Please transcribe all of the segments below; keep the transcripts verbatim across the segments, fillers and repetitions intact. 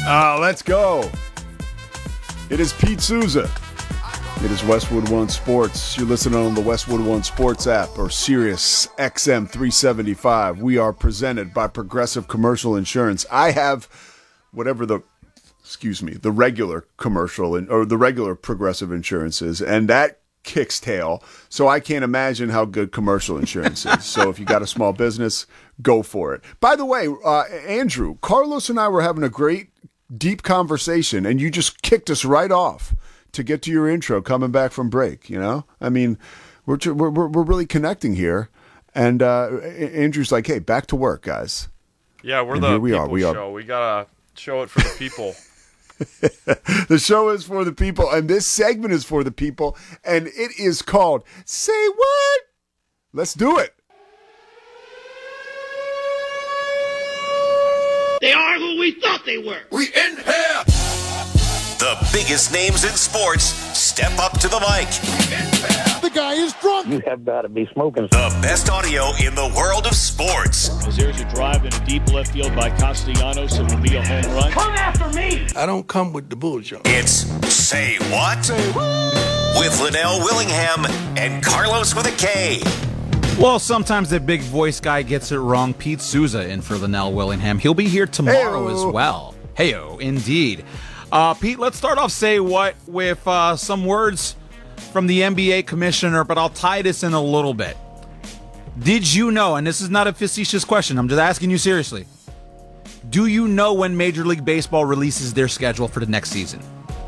Uh, let's go. It is Pete Souza. It is Westwood One Sports. You're listening on the Westwood One Sports app or Sirius X M three seventy-five. We are presented by Progressive Commercial Insurance. I have whatever the, excuse me, the regular commercial in, or the regular Progressive insurance is, and that kicks tail. So I can't imagine how good commercial insurance is. So if you got a small business, go for it. By the way, uh, Andrew, Carlos and I were having a great, deep conversation, and you just kicked us right off to get to your intro coming back from break. You know, I mean, we're we're we're really connecting here, and uh, Andrew's like, "Hey, back to work, guys." Yeah, we're and the we people are. We show. are. We gotta show it for the people. The show is for the people, and this segment is for the people, and it is called "Say What." Let's do it. They are who we thought they were. We in here. The biggest names in sports step up to the mic. The guy is drunk. You have got to be smoking. The best audio in the world of sports. As there's a drive in a deep left field by Castellanos, it will be a home run. Come after me. I don't come with the bullshit. It's Say What? Say what? With Linnell Willingham and Carlos with a K. Well, sometimes that big voice guy gets it wrong. Pete Souza in for Linnell Willingham. He'll be here tomorrow Hey-o. as well. Heyo, indeed. Uh, Pete, let's start off Say What with uh, some words from the N B A commissioner, but I'll tie this in a little bit. Did you know, and this is not a facetious question, I'm just asking you seriously, do you know when Major League Baseball releases their schedule for the next season?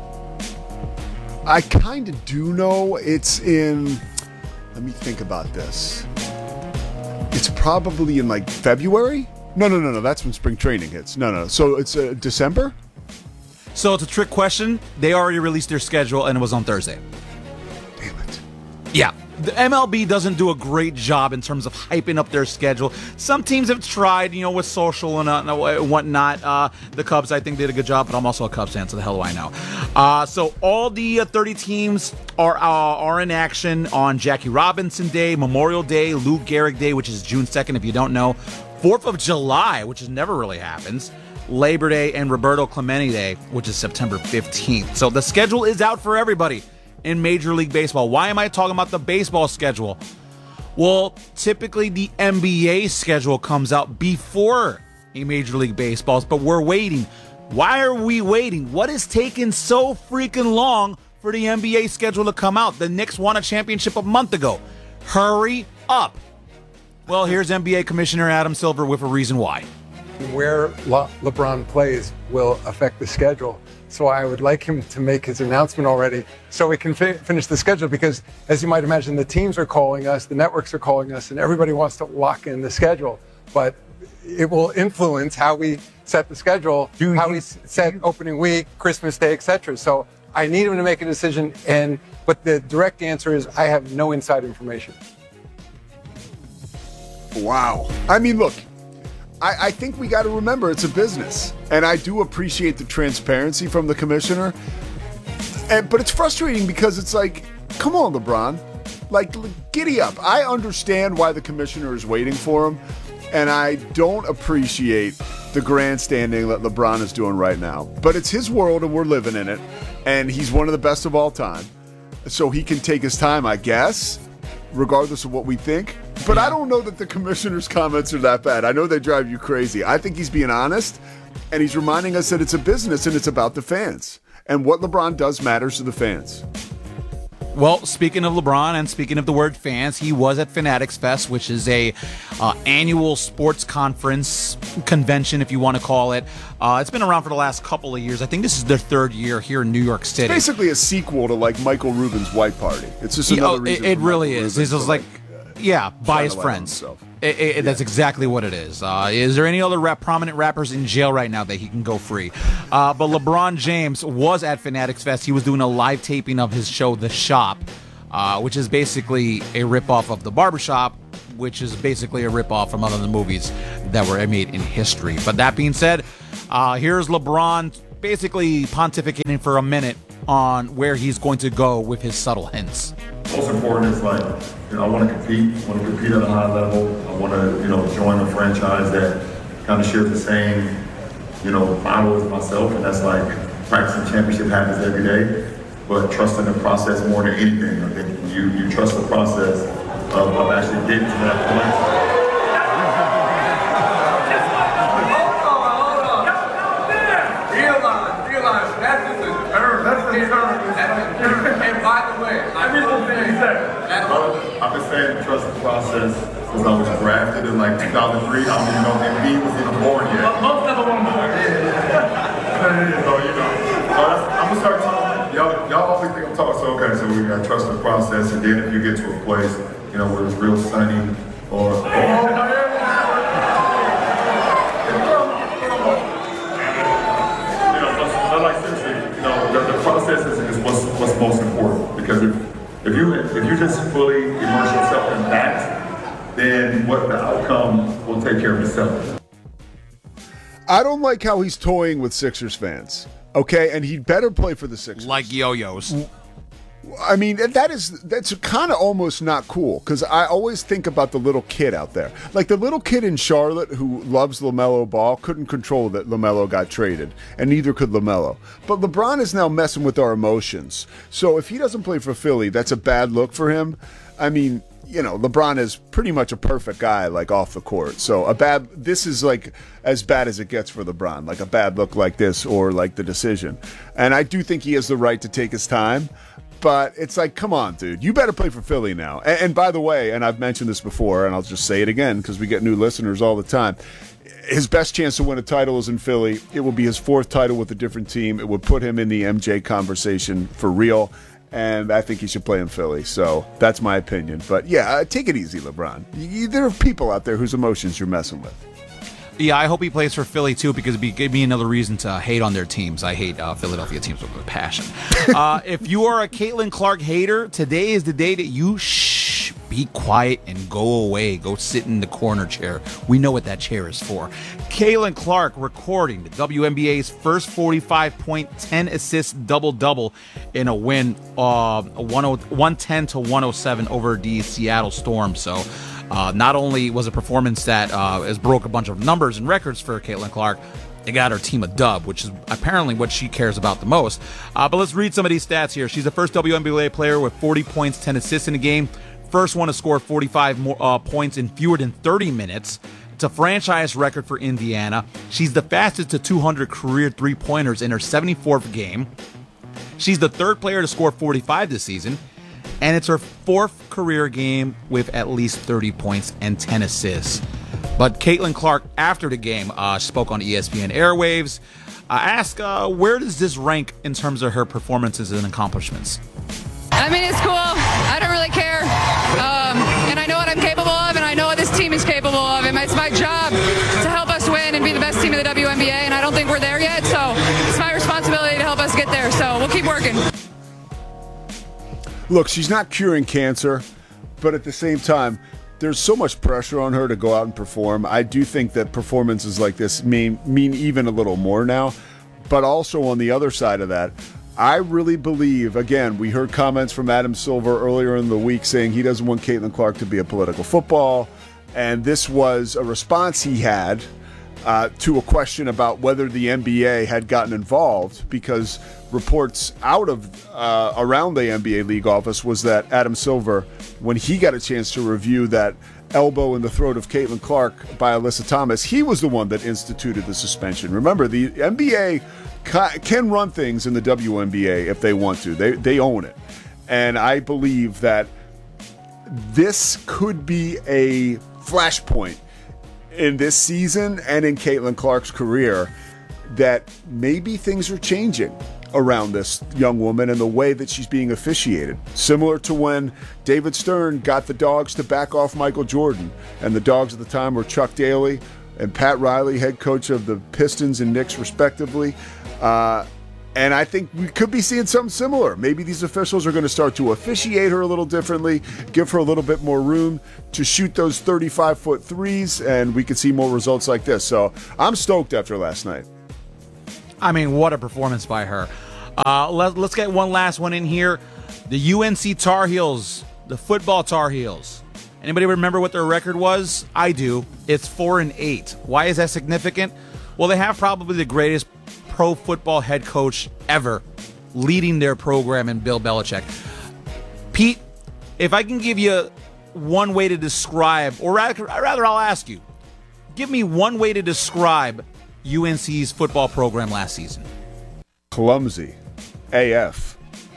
I kind of do know. It's in, let me think about this. It's probably in like February? No, no, no, no. That's when spring training hits. No, no. So it's uh, December? So it's a trick question. They already released their schedule, and it was on Thursday. Damn it. Yeah. The M L B doesn't do a great job in terms of hyping up their schedule. Some teams have tried, you know, with social and uh, whatnot. Uh, the Cubs, I think, did a good job, but I'm also a Cubs fan, so the hell do I know? Uh, so all the uh, thirty teams are uh, are in action on Jackie Robinson Day, Memorial Day, Lou Gehrig Day, which is June second, if you don't know, fourth of July, which is never really happens, Labor Day, and Roberto Clemente Day, which is September fifteenth. So the schedule is out for everybody in Major League Baseball. Why am I talking about the baseball schedule? Well, typically the N B A schedule comes out before a Major League Baseball's, but we're waiting. Why are we waiting? What is taking so freaking long for the N B A schedule to come out? The Knicks won a championship a month ago. Hurry up. Well, here's N B A Commissioner Adam Silver with a reason why. Where Le- LeBron plays will affect the schedule. So I would like him to make his announcement already so we can fi- finish the schedule because, as you might imagine, the teams are calling us, the networks are calling us, and everybody wants to lock in the schedule. But it will influence how we set the schedule, Do how you, we s- set opening week, Christmas Day, et cetera. So I need him to make a decision, and but the direct answer is I have no inside information. Wow. I mean, look, I, I think we got to remember it's a business. And I do appreciate the transparency from the commissioner. And But it's frustrating because it's like, come on, LeBron. Like, giddy up. I understand why the commissioner is waiting for him. And I don't appreciate the grandstanding that LeBron is doing right now. But it's his world and we're living in it. And he's one of the best of all time. So he can take his time, I guess, regardless of what we think. But I don't know that the commissioner's comments are that bad. I know they drive you crazy. I think he's being honest, and he's reminding us that it's a business and it's about the fans. And what LeBron does matters to the fans. Well, speaking of LeBron and speaking of the word fans, he was at Fanatics Fest, which is a uh, annual sports conference convention, if you want to call it. Uh, it's been around for the last couple of years. I think this is their third year here in New York City. It's basically a sequel to like Michael Rubin's White Party. It's just Yeah, another oh, reason. it, it for really Michael is. Rubin It's just to, like, yeah, by his shine a light on friends. himself. It, it, Yeah. That's exactly what it is. Uh, is there any other rap, prominent rappers in jail right now that he can go free? Uh, but LeBron James was at Fanatics Fest. He was doing a live taping of his show, The Shop, uh, which is basically a ripoff of The Barbershop, which is basically a ripoff from other movies that were made in history. But that being said, uh, here's LeBron basically pontificating for a minute on where he's going to go with his subtle hints. Most important is like, you know, I want to compete. I want to compete at a high level. I want to, you know, join a franchise that kind of shares the same you know, model is myself, and that's like practicing championship habits every day, but trusting the process more than anything. I think you, you trust the process of, of actually getting to that point. I've been saying trust the process since I was drafted in like two thousand three. I don't even know if M B was even born yet. Most never won born. So, you know, so I'm going to start talking. Y'all, y'all always think I'm talking, so okay, so we got to trust the process, and then if you get to a place, you know, where it's real sunny, or, or the process is, is what's, what's most important, because if, if you if you just fully immerse yourself in that, then what the outcome will take care of itself. I don't like how he's toying with Sixers fans, okay? And he'd better play for the Sixers. Like yo-yos. I mean, that is that's kind of almost not cool, because I always think about the little kid out there. Like the little kid in Charlotte who loves LaMelo Ball couldn't control that LaMelo got traded, and neither could LaMelo. But LeBron is now messing with our emotions. So if he doesn't play for Philly, that's a bad look for him. I mean, you know, LeBron is pretty much a perfect guy, like off the court. So a bad, this is like as bad as it gets for LeBron, like a bad look like this or like the decision. And I do think he has the right to take his time. But it's like, come on, dude. You better play for Philly now. And, and by the way, and I've mentioned this before, and I'll just say it again because we get new listeners all the time. His best chance to win a title is in Philly. It will be his fourth title with a different team. It would put him in the M J conversation for real. And I think he should play in Philly. So that's my opinion. But yeah, uh, take it easy, LeBron. You, there are people out there whose emotions you're messing with. Yeah, I hope he plays for Philly, too, because it'd give me another reason to hate on their teams. I hate uh, Philadelphia teams with a passion. uh, if you are a Caitlin Clark hater, today is the day that you shh, be quiet and go away. Go sit in the corner chair. We know what that chair is for. Caitlin Clark recording the W N B A's first forty-five point, ten assist double-double in a win, uh, one ten to one oh seven over the Seattle Storm. So, Uh, not only was a performance that uh, has broke a bunch of numbers and records for Caitlin Clark, it got her team a dub, which is apparently what she cares about the most. Uh, but let's read some of these stats here. She's the first W N B A player with forty points, ten assists in a game. First one to score forty-five more, uh, points in fewer than thirty minutes. It's a franchise record for Indiana. She's the fastest to two hundred career three-pointers in her seventy-fourth game. She's the third player to score forty-five this season. And it's her fourth career game with at least thirty points and ten assists. But Caitlin Clark, after the game, uh, spoke on E S P N Airwaves. Uh, asked, uh, where does this rank in terms of her performances and accomplishments? I mean, it's cool. I don't really care. Um, and I know what I'm capable of, and I know what this team is capable of. And it's my job to help us win and be the best team in the W N B A. And I don't think we're there yet, so it's my responsibility to help us get there. So we'll keep working. Look, she's not curing cancer, but at the same time, there's so much pressure on her to go out and perform. I do think that performances like this mean mean even a little more now. But also on the other side of that, I really believe, again, we heard comments from Adam Silver earlier in the week saying he doesn't want Caitlin Clark to be a political football. And this was a response he had uh, to a question about whether the N B A had gotten involved, because reports out of uh, around the N B A league office was that Adam Silver, when he got a chance to review that elbow in the throat of Caitlin Clark by Alyssa Thomas, he was the one that instituted the suspension. Remember, the N B A ca- can run things in the W N B A if they want to. They they own it. And I believe that this could be a flashpoint in this season and in Caitlin Clark's career, that maybe things are changing around this young woman and the way that she's being officiated. Similar to when David Stern got the Dogs to back off Michael Jordan, and the Dogs at the time were Chuck Daly and Pat Riley, head coach of the Pistons and Knicks respectively. Uh, and I think we could be seeing something similar. Maybe these officials are going to start to officiate her a little differently, give her a little bit more room to shoot those thirty-five foot threes, and we could see more results like this. So I'm stoked after last night. I mean, what a performance by her. Uh, let, let's get one last one in here. The U N C Tar Heels, the football Tar Heels. Anybody remember what their record was? I do. It's four and eight. Why is that significant? Well, they have probably the greatest pro football head coach ever leading their program in Bill Belichick. Pete, if I can give you one way to describe, or rather, rather I'll ask you, give me one way to describe U N C's football program last season. Clumsy. A F.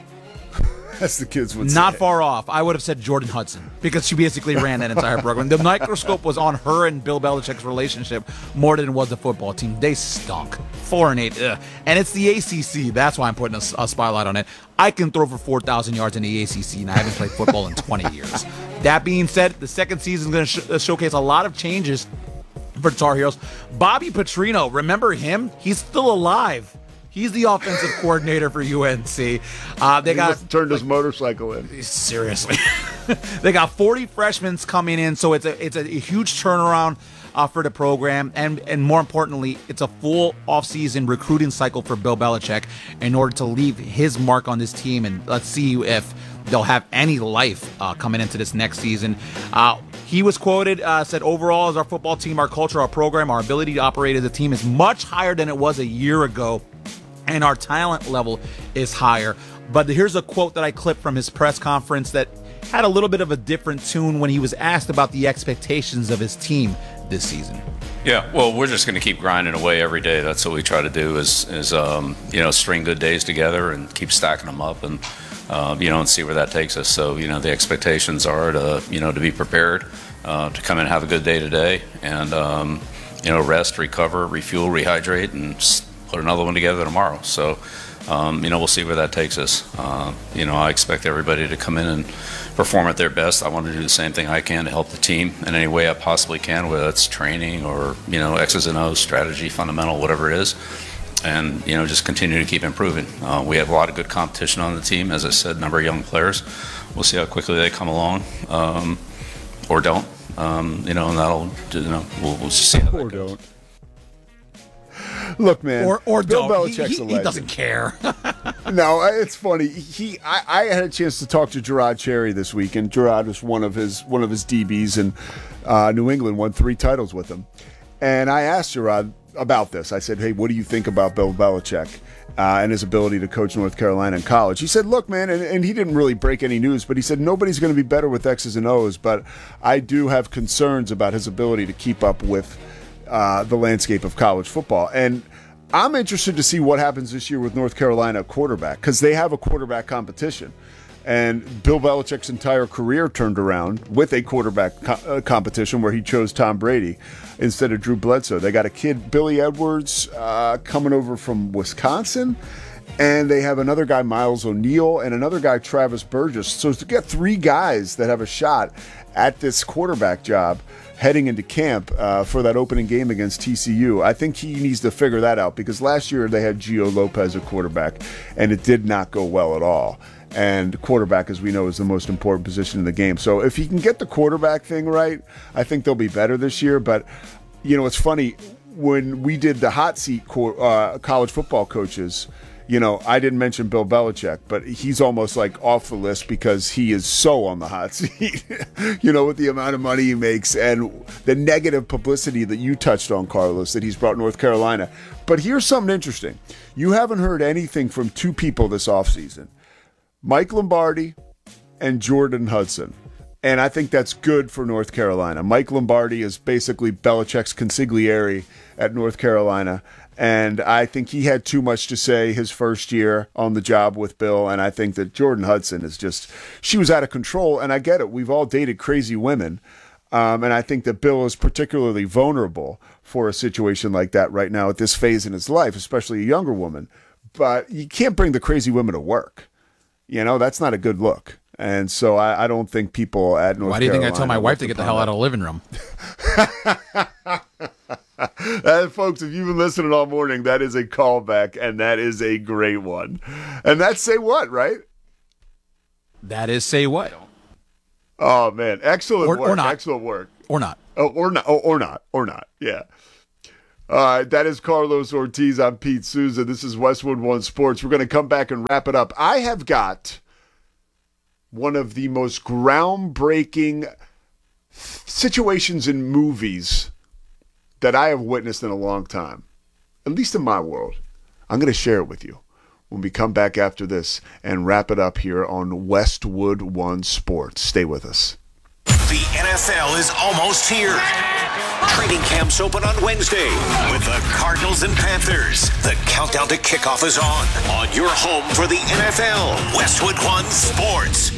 As the kids would say. Not far off. I would have said Jordan Hudson because she basically ran that entire program. The microscope was on her and Bill Belichick's relationship more than it was the football team. They stunk. Four and eight. Ugh. And it's the A C C. That's why I'm putting a, a spotlight on it. I can throw for four thousand yards in the A C C, and I haven't played football in twenty years. That being said, the second season is going to sh- uh, showcase a lot of changes for the Tar Heels. Bobby Petrino, remember him? He's still alive. He's the offensive coordinator for U N C. Uh, they he got must have turned like, his motorcycle in. Seriously, they got forty freshmen coming in, so it's a it's a, a huge turnaround uh, for the program, and and more importantly, it's a full offseason recruiting cycle for Bill Belichick in order to leave his mark on this team. And let's see if they'll have any life uh, coming into this next season. Uh, he was quoted, uh, said, overall, as our football team, our culture, our program, our ability to operate as a team is much higher than it was a year ago. And our talent level is higher. But here's a quote that I clipped from his press conference that had a little bit of a different tune when he was asked about the expectations of his team this season. Yeah, well, we're just going to keep grinding away every day. That's what we try to do is, is um, you know, string good days together and keep stacking them up and, uh, you know, and see where that takes us. So, you know, the expectations are to, you know, to be prepared, uh, to come in and have a good day today and, um, you know, rest, recover, refuel, rehydrate, and put another one together tomorrow. So, um, you know, we'll see where that takes us. Uh, you know, I expect everybody to come in and perform at their best. I want to do the same thing I can to help the team in any way I possibly can, whether that's training or, you know, X's and O's, strategy, fundamental, whatever it is. And, you know, just continue to keep improving. Uh, we have a lot of good competition on the team. As I said, a number of young players. We'll see how quickly they come along um, or don't. Um, you know, and that'll, you know, we'll, we'll see how that or goes. don't. Look, man, or or Bill don't. Belichick's he, a he, legend. he doesn't care. No, it's funny. He, I, I had a chance to talk to Gerard Cherry this week, and Gerard was one of his one of his D Bs, and uh, New England won three titles with him. And I asked Gerard about this. I said, "Hey, what do you think about Bill Belichick uh, and his ability to coach North Carolina in college?" He said, "Look, man," and, and he didn't really break any news, but he said nobody's going to be better with X's and O's, but I do have concerns about his ability to keep up with uh, the landscape of college football. And I'm interested to see what happens this year with North Carolina quarterback, because they have a quarterback competition. And Bill Belichick's entire career turned around with a quarterback co- uh, competition where he chose Tom Brady instead of Drew Bledsoe. They got a kid, Billy Edwards, uh, coming over from Wisconsin. And they have another guy, Miles O'Neill, and another guy, Travis Burgess. So to get three guys that have a shot at this quarterback job heading into camp uh, for that opening game against T C U, I think he needs to figure that out, because last year they had Gio Lopez at quarterback, and it did not go well at all. And quarterback, as we know, is the most important position in the game. So if he can get the quarterback thing right, I think they'll be better this year. But, you know, it's funny, when we did the hot seat co- uh, college football coaches, you know, I didn't mention Bill Belichick, but he's almost like off the list because he is so on the hot seat, you know, with the amount of money he makes and the negative publicity that you touched on, Carlos, that he's brought North Carolina. But here's something interesting. You haven't heard anything from two people this offseason, Mike Lombardi and Jordan Hudson. And I think that's good for North Carolina. Mike Lombardi is basically Belichick's consigliere at North Carolina. And I think he had too much to say his first year on the job with Bill. And I think that Jordan Hudson is just, she was out of control. And I get it. We've all dated crazy women. Um, and I think that Bill is particularly vulnerable for a situation like that right now at this phase in his life, especially a younger woman. But you can't bring the crazy women to work. You know, that's not a good look. And so I, I don't think people at North Carolina. Why do you think I tell my wife to get the hell out of the living room? Uh, folks, if you've been listening all morning, that is a callback, and that is a great one. And that's Say What, right? That is Say What. Oh, man. Excellent or, work. Or not. Excellent work. Or not. Oh, or not. Oh, or not. Or not. Yeah. All right. That is Carlos Ortiz. I'm Pete Souza. This is Westwood One Sports. We're going to come back and wrap it up. I have got one of the most groundbreaking situations in movies that I have witnessed in a long time. at least in my world. I'm going to share it with you when we come back after this and wrap it up here on Westwood One Sports. Stay with us. The N F L is almost here. Training camps open on Wednesday with the Cardinals and Panthers. The countdown to kickoff is on. On your home for the N F L, Westwood One Sports.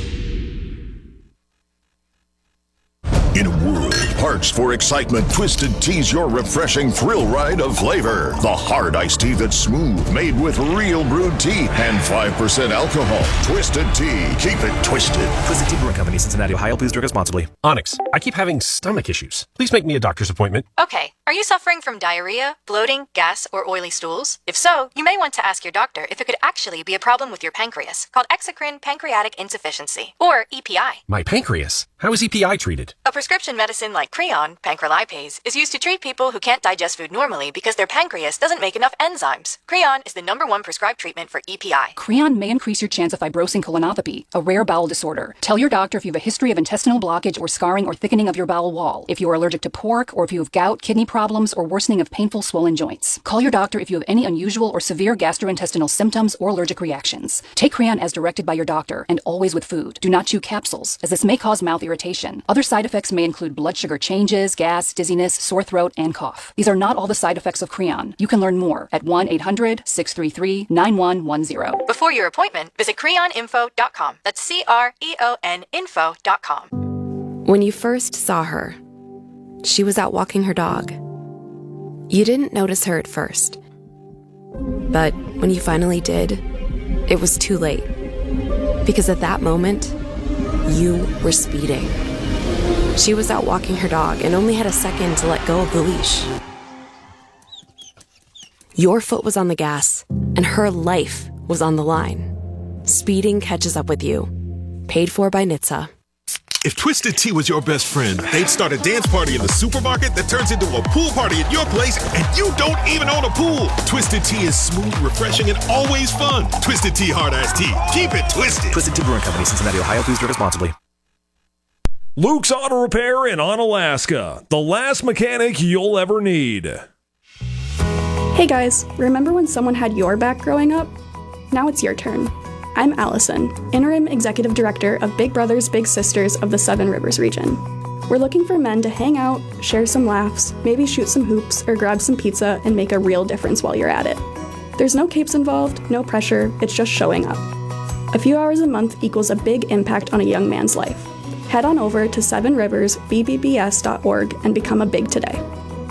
In a world parched for excitement, Twisted Tea's your refreshing thrill ride of flavor. The hard iced tea that's smooth, made with real brewed tea and five percent alcohol. Twisted Tea. Keep it twisted. Twisted Tea Brewing Company, Cincinnati, Ohio. Please drink responsibly. Onyx, I keep having stomach issues. Please make me a doctor's appointment. Okay. Are you suffering from diarrhea, bloating, gas, or oily stools? If so, you may want to ask your doctor if it could actually be a problem with your pancreas, called exocrine pancreatic insufficiency, or E P I. My pancreas? How is E P I treated? A prescription medicine like Creon, pancrelipase, is used to treat people who can't digest food normally because their pancreas doesn't make enough enzymes. Creon is the number one prescribed treatment for E P I. Creon may increase your chance of fibrosing colonopathy, a rare bowel disorder. Tell your doctor if you have a history of intestinal blockage or scarring or thickening of your bowel wall, if you are allergic to pork, or if you have gout, kidney problems, or worsening of painful swollen joints. Call your doctor if you have any unusual or severe gastrointestinal symptoms or allergic reactions. Take Creon as directed by your doctor, and always with food. Do not chew capsules, as this may cause mouth irritation. Other side effects may include blood sugar changes, gas, dizziness, sore throat, and cough. These are not all the side effects of Creon. You can learn more at one eight hundred, six three three, nine one one zero. Before your appointment, visit creon info dot com. That's C R E O N info dot com. When you first saw her, she was out walking her dog. You didn't notice her at first. But when you finally did, it was too late. Because at that moment, you were speeding. She was out walking her dog and only had a second to let go of the leash. Your foot was on the gas, and her life was on the line. Speeding catches up with you. Paid for by N H T S A. If Twisted Tea was your best friend, they'd start a dance party in the supermarket that turns into a pool party at your place, and you don't even own a pool. Twisted Tea is smooth, refreshing, and always fun. Twisted Tea Hard Iced Tea. Keep it twisted. Twisted Tea Brewing Company, Cincinnati, Ohio. Please drink responsibly. Luke's Auto Repair in Onalaska. The last mechanic you'll ever need. Hey guys, remember when someone had your back growing up? Now it's your turn. I'm Allison, Interim Executive Director of Big Brothers Big Sisters of the Seven Rivers region. We're looking for men to hang out, share some laughs, maybe shoot some hoops or grab some pizza and make a real difference while you're at it. There's no capes involved, no pressure, it's just showing up. A few hours a month equals a big impact on a young man's life. Head on over to seven rivers b b b s dot org and become a Big today.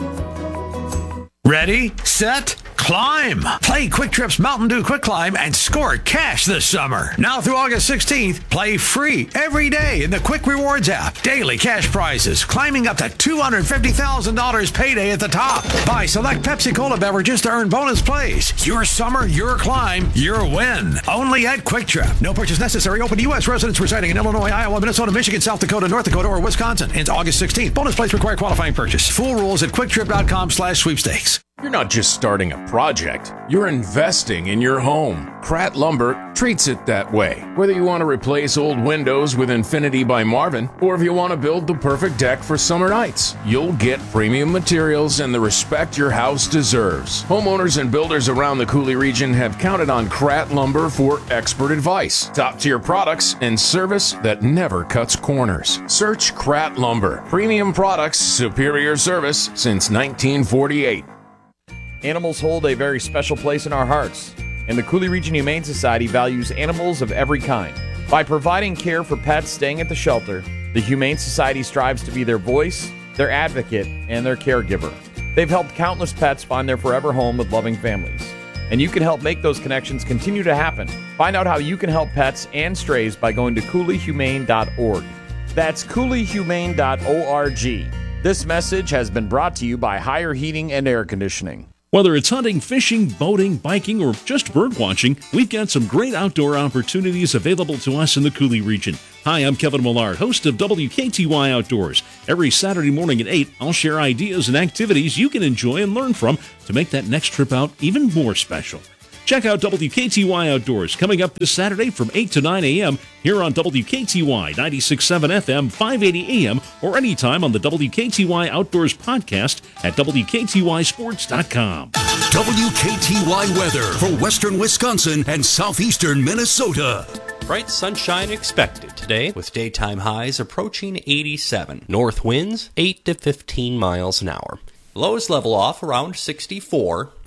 Ready, set, climb. Play Quick Trip's Mountain Dew Quick Climb and score cash this summer. Now through August sixteenth, play free every day in the Quick Rewards app. Daily cash prizes, climbing up to two hundred fifty thousand dollars payday at the top. Buy select Pepsi Cola beverages to earn bonus plays. Your summer, your climb, your win. Only at Quick Trip. No purchase necessary. Open to U S residents residing in Illinois, Iowa, Minnesota, Michigan, South Dakota, North Dakota, or Wisconsin. Ends August sixteenth. Bonus plays require qualifying purchase. Full rules at quicktrip.com slash sweepstakes. You're not just starting a project, you're investing in your home. Pratt Lumber treats it that way. Whether you want to replace old windows with Infinity by Marvin, or if you want to build the perfect deck for summer nights, you'll get premium materials and the respect your house deserves. Homeowners and builders around the Cooley region have counted on Pratt Lumber for expert advice, top-tier products, and service that never cuts corners. Search Pratt Lumber. Premium products, superior service since nineteen forty-eight. Animals hold a very special place in our hearts, and the Cooley Region Humane Society values animals of every kind. By providing care for pets staying at the shelter, the Humane Society strives to be their voice, their advocate, and their caregiver. They've helped countless pets find their forever home with loving families, and you can help make those connections continue to happen. Find out how you can help pets and strays by going to cooley humane dot org. That's cooley humane dot org. This message has been brought to you by Higher Heating and Air Conditioning. Whether it's hunting, fishing, boating, biking, or just bird watching, we've got some great outdoor opportunities available to us in the Cooley region. Hi, I'm Kevin Millard, host of W K T Y Outdoors. Every Saturday morning at eight, I'll share ideas and activities you can enjoy and learn from to make that next trip out even more special. Check out W K T Y Outdoors coming up this Saturday from eight to nine a.m. here on W K T Y ninety-six point seven F M, five eighty A M, or anytime on the W K T Y Outdoors podcast at W K T Y sports dot com. W K T Y weather for western Wisconsin and southeastern Minnesota. Bright sunshine expected today with daytime highs approaching eighty-seven. North winds eight to fifteen miles an hour. Lows level off around sixty-four.